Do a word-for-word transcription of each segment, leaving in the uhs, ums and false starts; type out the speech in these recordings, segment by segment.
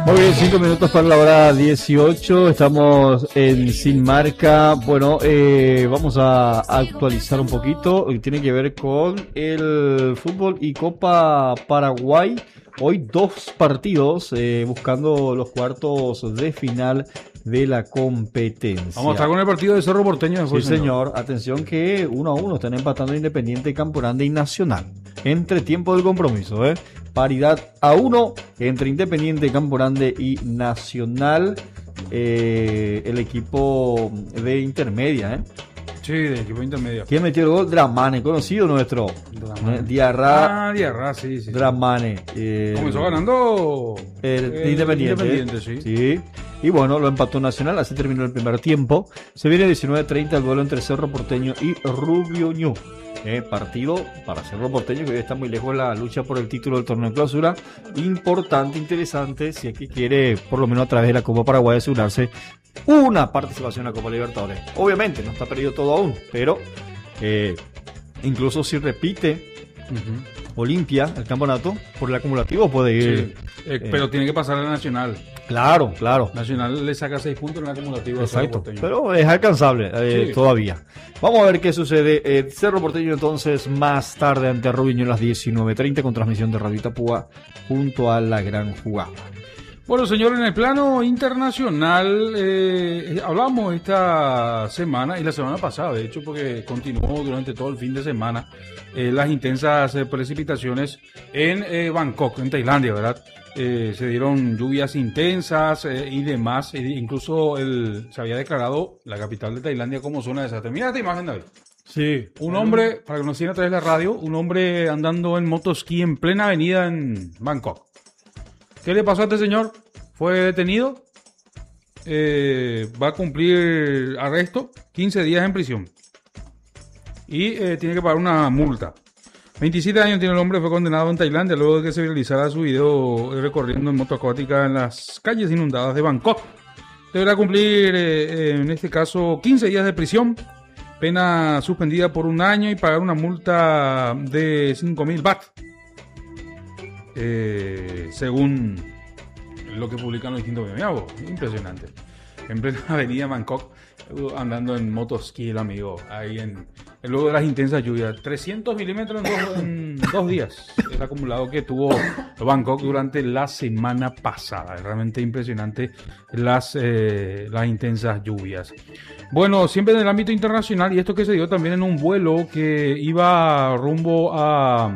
Muy bien, cinco minutos para la hora dieciocho, estamos en Sin Marca. Bueno, eh, vamos a actualizar un poquito, tiene que ver con el fútbol y Copa Paraguay. Hoy dos partidos eh, buscando los cuartos de final de la competencia. Vamos a estar con el partido de Cerro Porteño. Sí, señor. Atención que uno a uno están empatando Independiente, Campo Grande y Nacional. Entre tiempo del compromiso, ¿eh? Paridad a uno entre Independiente, Campo Grande y Nacional. Eh, el equipo de intermedia, ¿eh? Sí, de equipo intermedio. ¿Quién metió el gol? Dramane, conocido nuestro. Dramane. Diarra. Ah, Diarra, sí, sí. Dramane. Eh, Comenzó ganando el, el Independiente. Independiente, sí. Sí. Y bueno, lo empató Nacional, así terminó el primer tiempo. Se viene diecinueve treinta el duelo entre Cerro Porteño y Rubio Ñu. Eh, partido para Cerro Porteño, que hoy está muy lejos de la lucha por el título del torneo de clausura. Importante, interesante, si es que quiere, por lo menos a través de la Copa Paraguay, asegurarse una participación en la Copa Libertadores. Obviamente, no está perdido todo aún, pero eh, incluso si repite uh-huh. Olimpia el campeonato, por el acumulativo puede ir. Sí, eh, eh, pero tiene que pasar a la Nacional. Claro, claro. Nacional le saca seis puntos en el acumulativo. Exacto, pero es alcanzable eh, sí. todavía. Vamos a ver qué sucede. Eh, Cerro Porteño entonces más tarde ante Rubiño a las diecinueve treinta con transmisión de Radio Itapúa junto a la gran jugada. Bueno, señor, en el plano internacional eh, hablamos esta semana y la semana pasada, de hecho, porque continuó durante todo el fin de semana eh, las intensas eh, precipitaciones en eh, Bangkok, en Tailandia, ¿verdad? Eh, se dieron lluvias intensas eh, y demás, e incluso el, se había declarado la capital de Tailandia como zona de desastre. Mira esta imagen, David. Sí. Un hombre, para que nos sigan a través de la radio, un hombre andando en motoesquí en plena avenida en Bangkok. ¿Qué le pasó a este señor? Fue detenido, eh, va a cumplir arresto, quince días en prisión y eh, tiene que pagar una multa. veintisiete años tiene el hombre, fue condenado en Tailandia luego de que se realizara su video recorriendo en moto acuática en las calles inundadas de Bangkok. Deberá cumplir, eh, en este caso, quince días de prisión, pena suspendida por un año y pagar una multa de cinco mil baht. Eh, según lo que publican los distintos medios. Impresionante. En plena avenida Bangkok, andando en motoesquí el amigo, ahí en, en luego de las intensas lluvias. trescientos milímetros en dos, en dos días, el acumulado que tuvo Bangkok durante la semana pasada. Es realmente impresionante las, eh, las intensas lluvias. Bueno, siempre en el ámbito internacional, y esto que se dio también en un vuelo que iba rumbo a,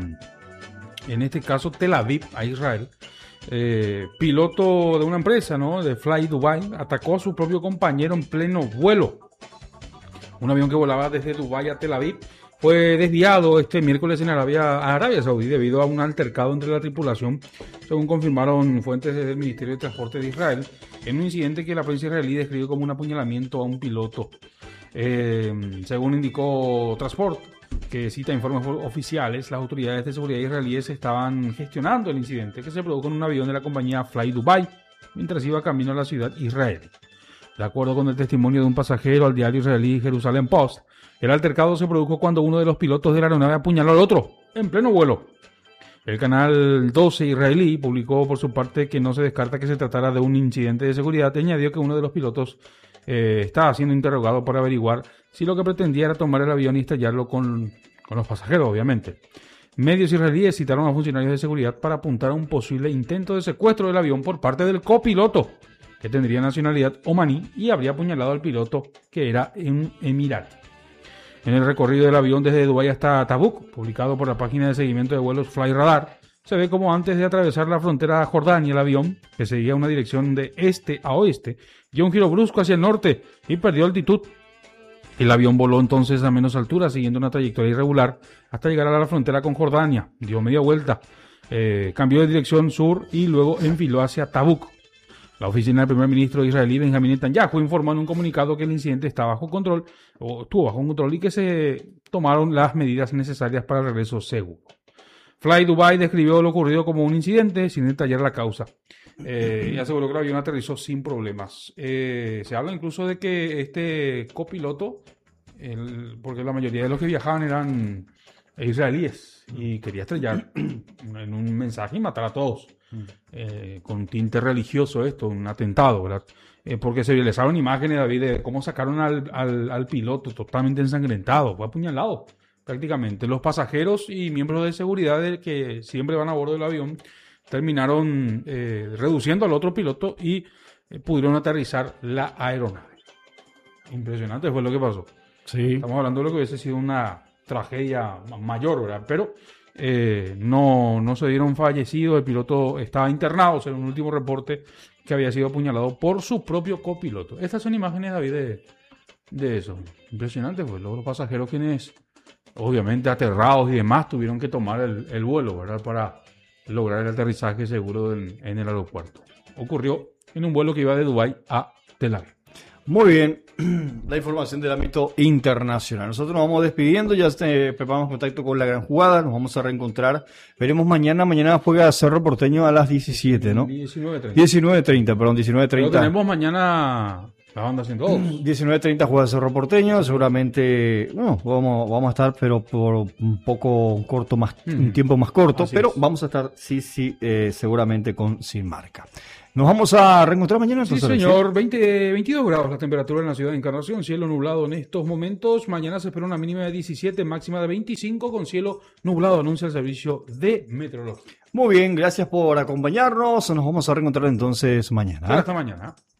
en este caso, Tel Aviv, a Israel. Eh, piloto de una empresa, ¿no? De Fly Dubai, atacó a su propio compañero en pleno vuelo. Un avión que volaba desde Dubái a Tel Aviv fue desviado este miércoles en Arabia, Arabia Saudí debido a un altercado entre la tripulación, según confirmaron fuentes del Ministerio de Transporte de Israel, en un incidente que la prensa israelí describió como un apuñalamiento a un piloto. Eh, según indicó Transport, que cita informes oficiales, las autoridades de seguridad israelíes estaban gestionando el incidente que se produjo en un avión de la compañía Fly Dubai mientras iba camino a la ciudad Israel. De acuerdo con el testimonio de un pasajero al diario israelí Jerusalem Post, el altercado se produjo cuando uno de los pilotos de la aeronave apuñaló al otro en pleno vuelo. El canal doce israelí publicó por su parte que no se descarta que se tratara de un incidente de seguridad y añadió que uno de los pilotos eh, estaba siendo interrogado para averiguar si lo que pretendía era tomar el avión y estallarlo con, con los pasajeros, obviamente. Medios israelíes citaron a funcionarios de seguridad para apuntar a un posible intento de secuestro del avión por parte del copiloto, que tendría nacionalidad omaní y habría apuñalado al piloto, que era un emirati. En el recorrido del avión desde Dubái hasta Tabuk, publicado por la página de seguimiento de vuelos Flyradar, se ve como antes de atravesar la frontera a Jordania, el avión, que seguía una dirección de este a oeste, dio un giro brusco hacia el norte y perdió altitud. El avión voló entonces a menos altura, siguiendo una trayectoria irregular, hasta llegar a la frontera con Jordania. Dio media vuelta, eh, cambió de dirección sur y luego enfiló hacia Tabuk. La oficina del primer ministro israelí, Benjamin Netanyahu, informó en un comunicado que el incidente está bajo control, o estuvo bajo control, y que se tomaron las medidas necesarias para el regreso seguro. Fly Dubai describió lo ocurrido como un incidente sin detallar la causa. Eh, y aseguró que el avión aterrizó sin problemas. Eh, se habla incluso de que este copiloto, el, porque la mayoría de los que viajaban eran israelíes, y quería estrellar en un mensaje y matar a todos. eh, con tinte religioso esto, un atentado, ¿verdad? Eh, porque se viralizaron imágenes, David, de cómo sacaron al, al, al piloto totalmente ensangrentado, fue apuñalado prácticamente. Los pasajeros y miembros de seguridad de que siempre van a bordo del avión terminaron eh, reduciendo al otro piloto y eh, pudieron aterrizar la aeronave. Impresionante fue lo que pasó. Sí. Estamos hablando de lo que hubiese sido una tragedia mayor, ¿verdad? Pero eh, no, no se dieron fallecidos. El piloto estaba internado, según un último reporte, que había sido apuñalado por su propio copiloto. Estas son imágenes, David, de, de eso. Impresionante, pues. Luego los pasajeros, quienes, obviamente aterrados y demás, tuvieron que tomar el, el vuelo, ¿verdad? Para lograr el aterrizaje seguro en, en el aeropuerto. Ocurrió en un vuelo que iba de Dubái a Tel Aviv. Muy bien, la información del ámbito internacional. Nosotros nos vamos despidiendo, ya este, preparamos contacto con la gran jugada, nos vamos a reencontrar. Veremos mañana, mañana juega Cerro Porteño a las diecisiete, ¿no? diecinueve treinta. diecinueve treinta, perdón, diecinueve treinta. Pero tenemos mañana la banda ciento dos. diecinueve treinta juega Cerro Porteño, seguramente, bueno, vamos, vamos a estar, pero por un poco corto, más, mm. un tiempo más corto, Así pero es. vamos a estar, sí, sí, eh, seguramente con Sin Marca. Nos vamos a reencontrar mañana. Sí, señor. ¿sí? veinte, veintidós grados la temperatura en la ciudad de Encarnación. Cielo nublado en estos momentos. Mañana se espera una mínima de diecisiete, máxima de veinticinco con cielo nublado. Anuncia el servicio de meteorología. Muy bien, gracias por acompañarnos. Nos vamos a reencontrar entonces mañana. Hasta mañana.